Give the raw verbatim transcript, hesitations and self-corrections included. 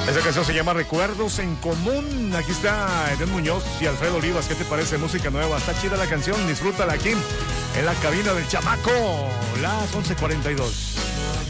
Esa canción se llama Recuerdos en Común. Aquí está Edén Muñoz y Alfredo Olivas. ¿Qué te parece? Música nueva. Está chida la canción. Disfrútala aquí en la cabina del chamaco. Las once cuarenta y dos.